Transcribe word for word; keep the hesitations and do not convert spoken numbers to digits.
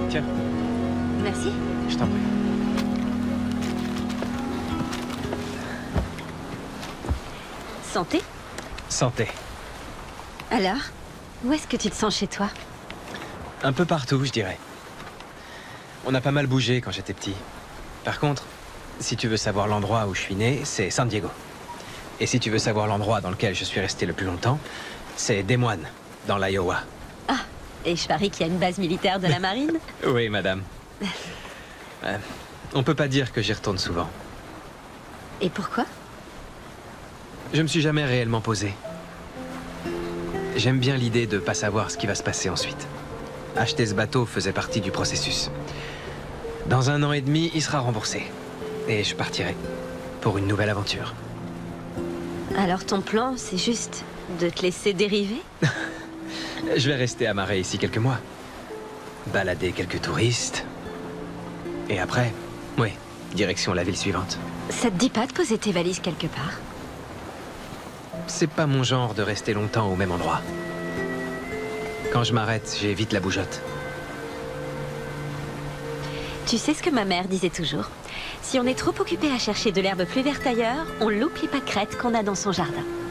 Tiens. Merci. Je t'en prie. Santé. Santé. Alors, où est-ce que tu te sens chez toi? Un peu partout, je dirais. On a pas mal bougé quand j'étais petit. Par contre, si tu veux savoir l'endroit où je suis né, c'est San Diego. Et si tu veux savoir l'endroit dans lequel je suis resté le plus longtemps, c'est Des Moines, dans l'Iowa. Ah, et je parie qu'il y a une base militaire de la marine? Oui, madame. euh, on peut pas dire que j'y retourne souvent. Et pourquoi? Je me suis jamais réellement posé. J'aime bien l'idée de pas savoir ce qui va se passer ensuite. Acheter ce bateau faisait partie du processus. Dans un an et demi, il sera remboursé. Et je partirai pour une nouvelle aventure. Alors ton plan, c'est juste de te laisser dériver? Je vais rester amarré ici quelques mois. Balader quelques touristes. Et après, oui, direction la ville suivante. Ça te dit pas de poser tes valises quelque part? C'est pas mon genre de rester longtemps au même endroit. Quand je m'arrête, j'ai vite la bougeotte. Tu sais ce que ma mère disait toujours? Si on est trop occupé à chercher de l'herbe plus verte ailleurs, on loupe les pâquerettes qu'on a dans son jardin.